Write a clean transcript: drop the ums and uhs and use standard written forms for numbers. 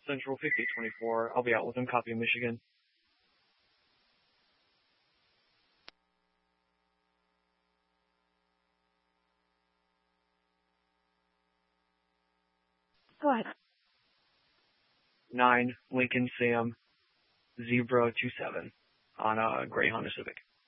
Central 5824. I'll be out with him. Copy of Michigan. Go ahead. 9 Lincoln Sam 027 on a gray Honda Civic.